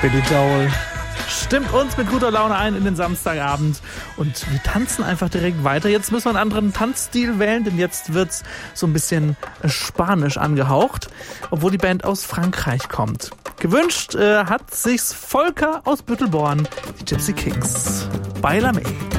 Billy Joel stimmt uns mit guter Laune ein in den Samstagabend und wir tanzen einfach direkt weiter. Jetzt müssen wir einen anderen Tanzstil wählen, denn jetzt wird's so ein bisschen spanisch angehaucht, obwohl die Band aus Frankreich kommt. Gewünscht hat sich's Volker aus Büttelborn, die Gypsy Kings. Bailame.